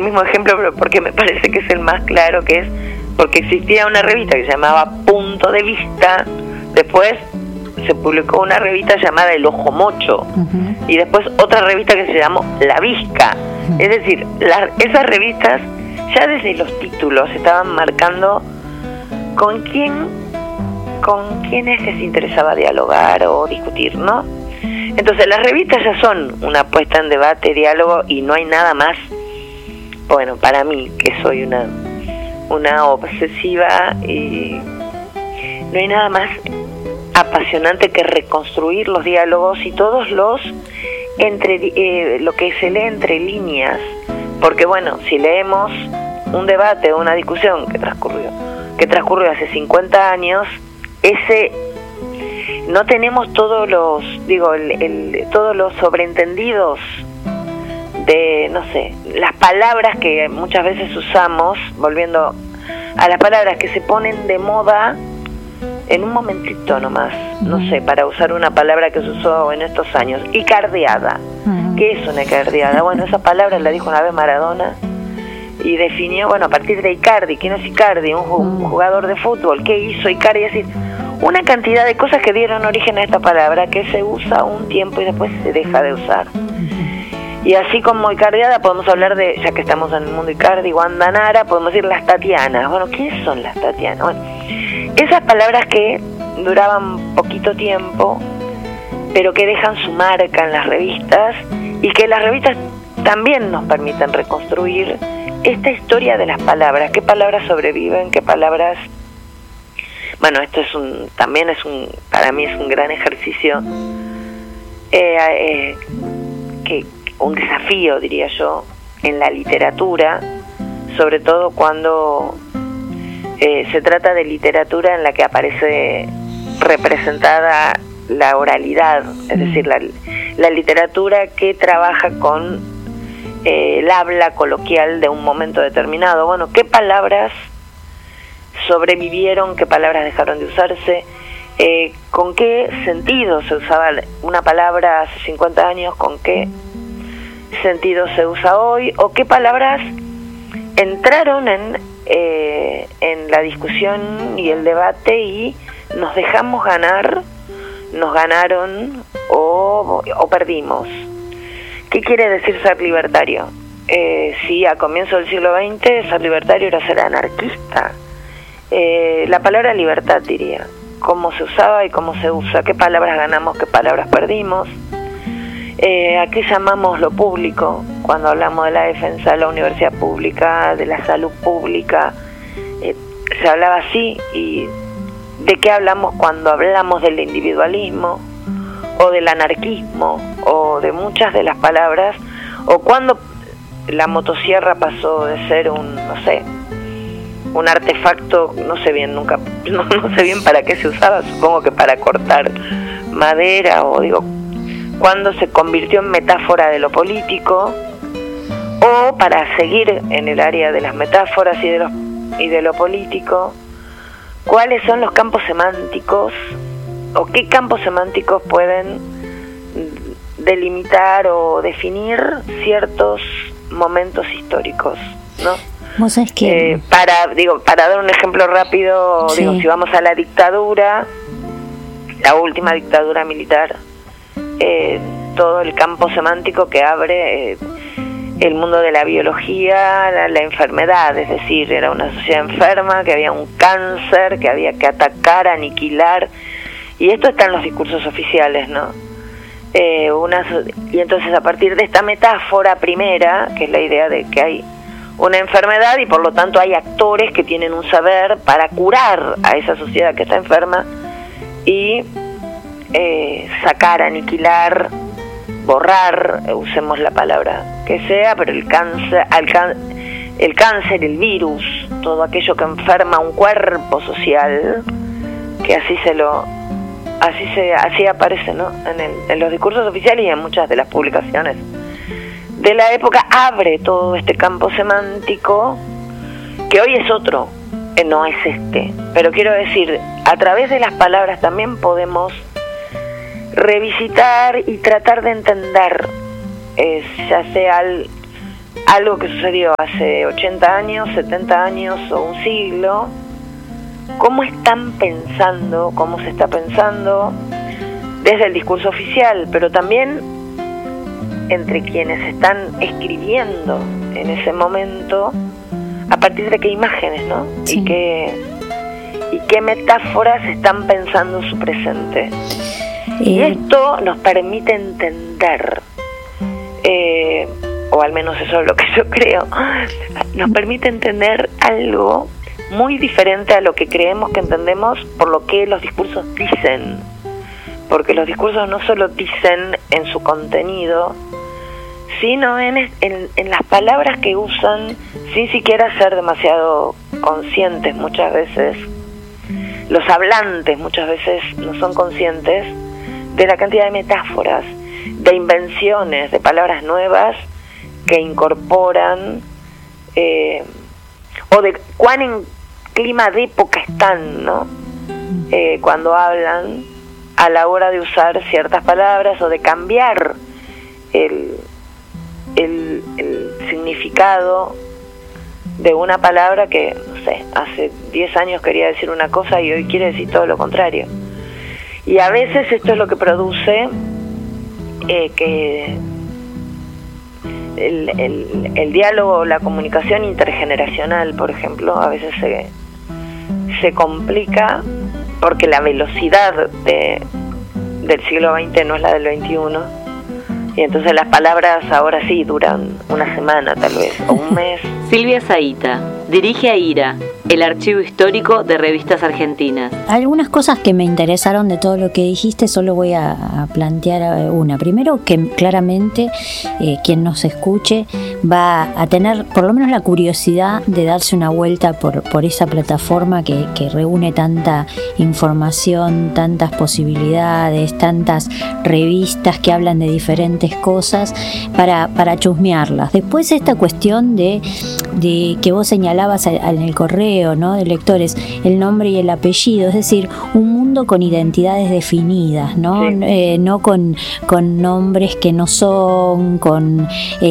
mismo ejemplo, pero porque me parece que es el más claro, que es porque existía una revista que se llamaba Punto de Vista, después se publicó una revista llamada El Ojo Mocho, y después otra revista que se llamó La Visca. Es decir, esas revistas ya desde los títulos estaban marcando con quién es que se interesaba dialogar o discutir, ¿no? Entonces las revistas ya son una puesta en debate, diálogo, y no hay nada más, bueno, para mí, que soy una obsesiva, y no hay nada más apasionante que reconstruir los diálogos y todos los lo que se lee entre líneas, porque bueno, si leemos un debate o una discusión que transcurrió hace 50 años, no tenemos todos los todos los sobreentendidos de, no sé, las palabras que muchas veces usamos, volviendo a las palabras que se ponen de moda en un momentito nomás, no sé, para usar una palabra que se usó en estos años, icardiada. ¿Qué es una icardiada? Bueno, esa palabra la dijo una vez Maradona y definió, bueno, a partir de Icardi. ¿Quién es Icardi? Un jugador de fútbol. ¿Qué hizo Icardi? Es decir, una cantidad de cosas que dieron origen a esta palabra que se usa un tiempo y después se deja de usar. Y así como icardiada podemos hablar de, ya que estamos en el mundo Icardi, Wanda Nara, podemos decir las Tatianas. Bueno, ¿quiénes son las Tatianas? Bueno, esas palabras que duraban poquito tiempo, pero que dejan su marca en las revistas, y que las revistas también nos permiten reconstruir esta historia de las palabras. ¿Qué palabras sobreviven? ¿Qué palabras? Bueno, esto para mí es un gran ejercicio, un desafío, diría yo, en la literatura, sobre todo cuando se trata de literatura en la que aparece representada la oralidad, es decir, la literatura que trabaja con el habla coloquial de un momento determinado. Bueno, ¿qué palabras sobrevivieron? ¿Qué palabras dejaron de usarse? ¿Con qué sentido se usaba una palabra hace 50 años? ¿Con qué sentido se usa hoy? ¿O qué palabras entraron en la discusión y el debate y nos dejamos ganar, nos ganaron o perdimos? ¿Qué quiere decir ser libertario? Si a comienzos del siglo XX ser libertario era ser anarquista. La palabra libertad, diría, cómo se usaba y cómo se usa, qué palabras ganamos, qué palabras perdimos. ¿A qué llamamos lo público cuando hablamos de la defensa de la universidad pública, de la salud pública? Se hablaba así. ¿Y de qué hablamos cuando hablamos del individualismo o del anarquismo o de muchas de las palabras? O cuando la motosierra pasó de ser un artefacto, no sé bien para qué se usaba, supongo que para cortar madera, o cuando se convirtió en metáfora de lo político, o para seguir en el área de las metáforas y de lo político, cuáles son los campos semánticos, o qué campos semánticos pueden delimitar o definir ciertos momentos históricos, ¿no? ¿Vos sabés qué? Para dar un ejemplo rápido, sí. Si vamos a la dictadura, la última dictadura militar, todo el campo semántico que abre el mundo de la biología, la enfermedad, es decir, era una sociedad enferma, que había un cáncer, que había que atacar, aniquilar, y esto está en los discursos oficiales, ¿no? Y entonces a partir de esta metáfora primera, que es la idea de que hay una enfermedad y por lo tanto hay actores que tienen un saber para curar a esa sociedad que está enferma y sacar, aniquilar, borrar, usemos la palabra que sea, pero el cáncer, el virus, todo aquello que enferma un cuerpo social, que así aparece, ¿no? En los discursos oficiales y en muchas de las publicaciones de la época, abre todo este campo semántico que hoy es otro, no es este, pero quiero decir, a través de las palabras también podemos revisitar y tratar de entender, ya sea algo que sucedió hace 80 años, 70 años o un siglo, cómo están pensando, cómo se está pensando desde el discurso oficial, pero también entre quienes están escribiendo en ese momento, a partir de qué imágenes, ¿no? Sí. Y qué metáforas están pensando en su presente. Y esto nos permite entender, o al menos eso es lo que yo creo, nos permite entender algo muy diferente a lo que creemos que entendemos por lo que los discursos dicen. Porque los discursos no solo dicen en su contenido, sino en las palabras que usan sin siquiera ser demasiado conscientes muchas veces. Los hablantes muchas veces no son conscientes de la cantidad de metáforas, de invenciones, de palabras nuevas que incorporan, o de cuán en clima de época están, ¿no? Cuando hablan, a la hora de usar ciertas palabras o de cambiar el significado de una palabra que, no sé, hace 10 años quería decir una cosa y hoy quiere decir todo lo contrario. Y a veces esto es lo que produce que el diálogo, la comunicación intergeneracional, por ejemplo, a veces se complica porque la velocidad del siglo XX no es la del XXI, y entonces las palabras ahora sí duran una semana tal vez, o un mes. Silvia Zahita dirige AIRA, el archivo histórico de revistas argentinas. Algunas cosas que me interesaron de todo lo que dijiste, solo voy a plantear una. Primero, que claramente quien nos escuche va a tener por lo menos la curiosidad de darse una vuelta por esa plataforma que reúne tanta información, tantas posibilidades, tantas revistas que hablan de diferentes cosas para chusmearlas. Después esta cuestión de que vos señalabas en el correo, ¿no? De lectores, el nombre y el apellido, es decir, un mundo con identidades definidas, ¿no? Sí. No con nombres que no son, con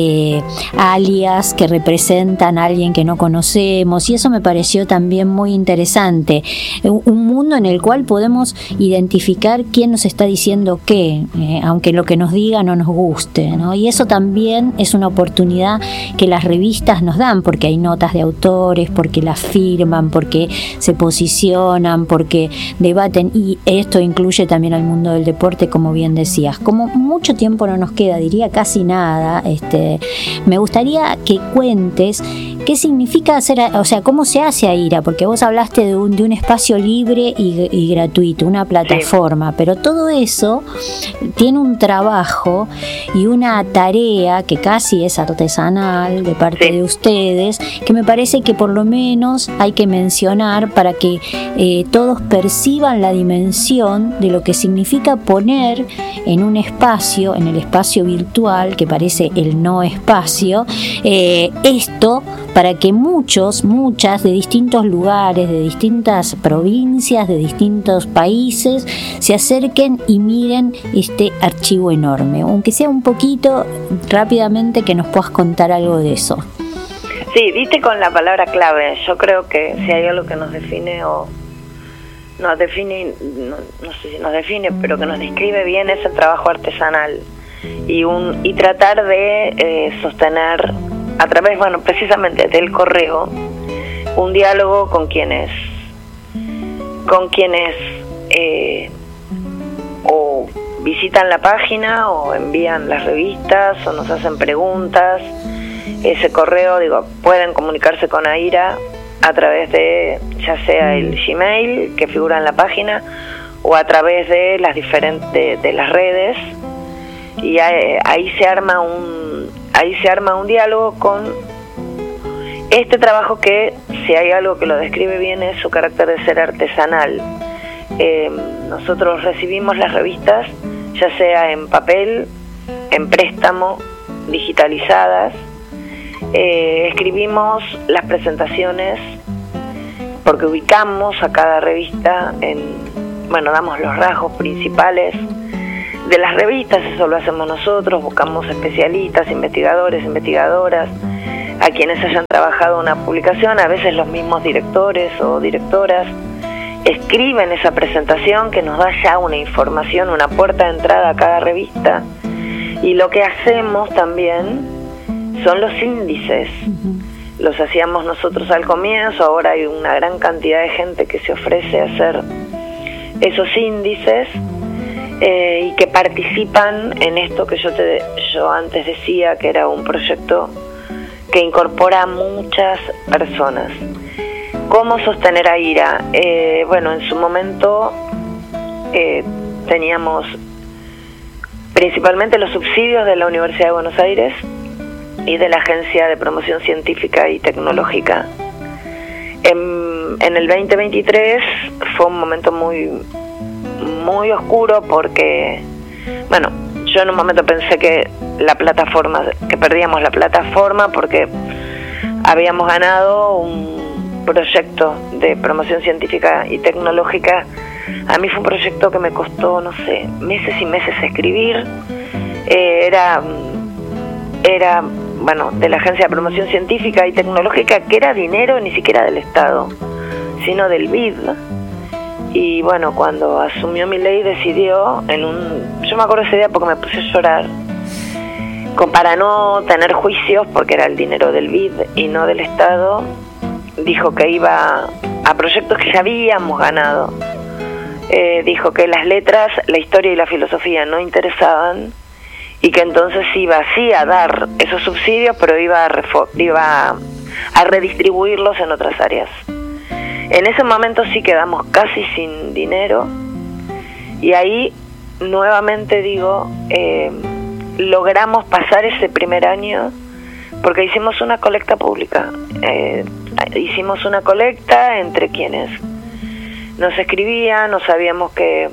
alias que representan a alguien que no conocemos, y eso me pareció también muy interesante. Un mundo en el cual podemos identificar quién nos está diciendo qué, aunque lo que nos diga no nos guste, ¿no? Y eso también es una oportunidad que las revistas nos dan, porque hay notas de autores, porque las firman, porque se posicionan, porque debaten, y esto incluye también al mundo del deporte, como bien decías. Como mucho tiempo no nos queda, diría casi nada, me gustaría que cuentes qué significa hacer, o sea, cómo se hace AIRA, porque vos hablaste de un espacio libre y gratuito, una plataforma, pero todo eso tiene un trabajo y una tarea que casi es artesanal de parte de ustedes, que me parece que por lo menos hay que mencionar para que todos perciban la dimensión de lo que significa poner en un espacio, en el espacio virtual, que parece el no espacio, esto para que muchas de distintos lugares, de distintas provincias, de distintos países, se acerquen y miren este archivo enorme. Aunque sea un poquito, rápidamente, que nos puedas contar algo de eso. Sí, diste con la palabra clave. Yo creo que si hay algo que nos define o nos define, no sé si nos define, pero que nos describe bien, es el trabajo artesanal y tratar de sostener a través, bueno, precisamente del correo, un diálogo con quienes o visitan la página o envían las revistas o nos hacen preguntas. Ese correo, pueden comunicarse con AIRA a través de, ya sea el Gmail que figura en la página o a través de las diferentes de las redes, y ahí se arma un diálogo con este trabajo que, si hay algo que lo describe bien, es su carácter de ser artesanal. Nosotros recibimos las revistas, ya sea en papel, en préstamo, digitalizadas. Escribimos las presentaciones porque ubicamos a cada revista damos los rasgos principales de las revistas. Eso lo hacemos nosotros, buscamos especialistas, investigadores, investigadoras, a quienes hayan trabajado una publicación. A veces los mismos directores o directoras escriben esa presentación que nos da ya una información, una puerta de entrada a cada revista. Y lo que hacemos también son los índices. Los hacíamos nosotros al comienzo, ahora hay una gran cantidad de gente que se ofrece a hacer esos índices y que participan en esto que yo antes decía que era un proyecto que incorpora a muchas personas. ¿Cómo sostener a IRA? Bueno, en su momento teníamos principalmente los subsidios de la Universidad de Buenos Aires y de la Agencia de Promoción Científica y Tecnológica. En el 2023 fue un momento muy oscuro porque, bueno, yo en un momento pensé que perdíamos la plataforma porque habíamos ganado un proyecto de promoción científica y tecnológica. A mí fue un proyecto que me costó, no sé, meses y meses escribir. Era bueno, de la Agencia de Promoción Científica y Tecnológica, que era dinero ni siquiera del Estado, sino del BID. Y bueno, cuando asumió Milei decidió, yo me acuerdo ese día porque me puse a llorar, para no tener juicios, porque era el dinero del BID y no del Estado, dijo que iba a proyectos que ya habíamos ganado. Dijo que las letras, la historia y la filosofía no interesaban, y que entonces iba así a dar esos subsidios, pero iba a redistribuirlos en otras áreas. En ese momento sí quedamos casi sin dinero, y ahí nuevamente digo, logramos pasar ese primer año porque hicimos una colecta pública. Hicimos una colecta entre quienes nos escribían, no sabíamos que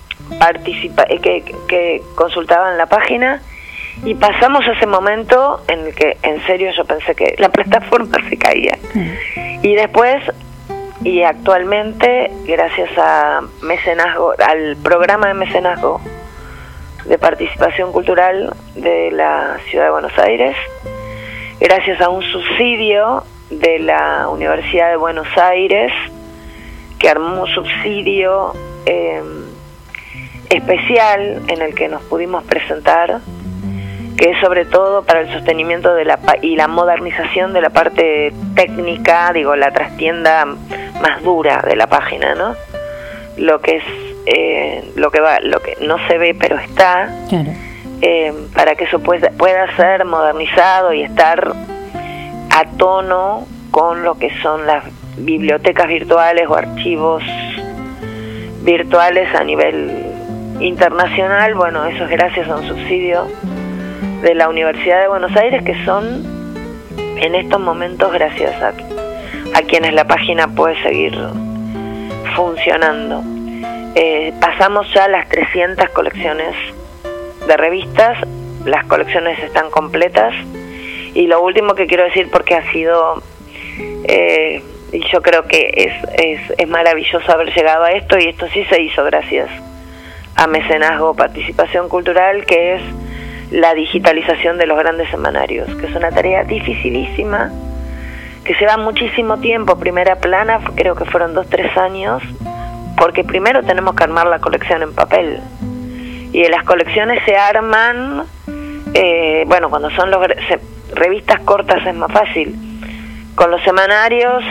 consultaban la página, y pasamos ese momento en el que en serio yo pensé que la plataforma se caía. Y después, y actualmente, gracias a mecenazgo, al programa de mecenazgo de participación cultural de la Ciudad de Buenos Aires, gracias a un subsidio de la Universidad de Buenos Aires, que armó un subsidio especial en el que nos pudimos presentar, que es sobre todo para el sostenimiento y la modernización de la parte técnica, digo, la trastienda más dura de la página, ¿no? Lo que es lo que no se ve pero está, claro. Para que eso pueda ser modernizado y estar a tono con lo que son las bibliotecas virtuales o archivos virtuales a nivel internacional. Bueno, eso es gracias a un subsidio de la Universidad de Buenos Aires, que son en estos momentos gracias a quienes la página puede seguir funcionando. Pasamos ya las 300 colecciones de revistas, las colecciones están completas, y lo último que quiero decir, porque ha sido y yo creo que es maravilloso haber llegado a esto, y esto sí se hizo gracias a mecenazgo, participación cultural, que es la digitalización de los grandes semanarios, que es una tarea dificilísima, que lleva muchísimo tiempo. Primera plana, creo que fueron 2-3 años, porque primero tenemos que armar la colección en papel, y las colecciones se arman, bueno, cuando son revistas cortas es más fácil. Con los semanarios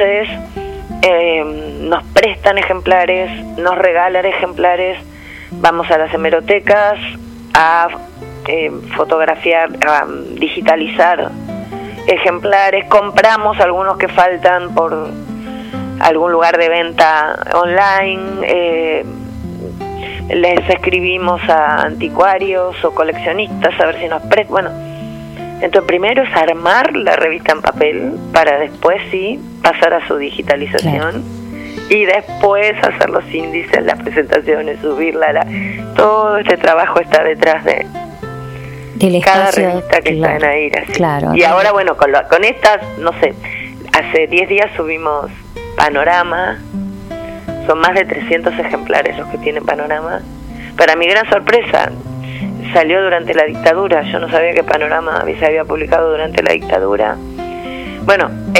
nos prestan ejemplares, nos regalan ejemplares, vamos a las hemerotecas a fotografiar, a digitalizar ejemplares, compramos algunos que faltan por algún lugar de venta online, les escribimos a anticuarios o coleccionistas a ver si nos prestan. Bueno, entonces primero es armar la revista en papel para después sí pasar a su digitalización, claro. Y después hacer los índices, las presentaciones, subirla, todo este trabajo está detrás de cada revista que claro, está en AIRA, ¿sí? Claro. Y ahora, bueno, con estas, no sé, hace 10 días subimos Panorama, son más de 300 ejemplares los que tienen Panorama. Para mi gran sorpresa, salió durante la dictadura, yo no sabía que Panorama se había publicado durante la dictadura. Bueno,